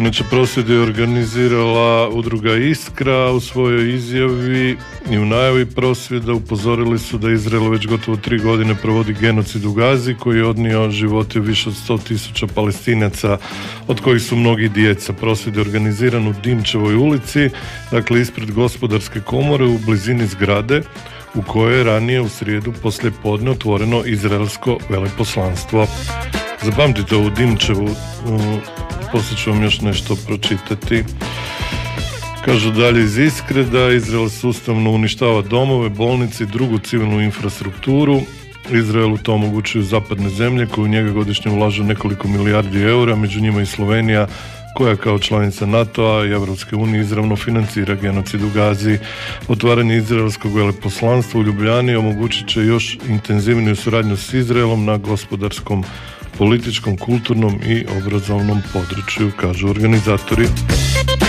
Inače, prosvjed je organizirala udruga Iskra u svojoj izjavi i u najavi prosvjeda upozorili su da Izrael već gotovo 3 godine provodi genocid u Gazi koji je odnio živote više od 100.000 Palestinaca, od kojih su mnogi djeca. Prosvjed je organiziran u Dimčevoj ulici, dakle ispred Gospodarske komore u blizini zgrade u kojoj je ranije u srijedu poslije podne otvoreno izraelsko veleposlanstvo. Zapamtite ovu Dimčevu, poslije ću vam još nešto pročitati. Kažu dalje iz Iskre da Izrael sustavno uništava domove, bolnice i drugu civilnu infrastrukturu. Izraelu to omogućuju zapadne zemlje koje u njega godišnje ulažu nekoliko milijardi eura, među njima i Slovenija koja kao članica NATO-a i Europske unije izravno financira genocid u Gazi. Otvaranje izraelskog veleposlanstva u Ljubljani omogućit će još intenzivniju suradnju s Izraelom na gospodarskom, političkom, kulturnom i obrazovnom području, kažu organizatori.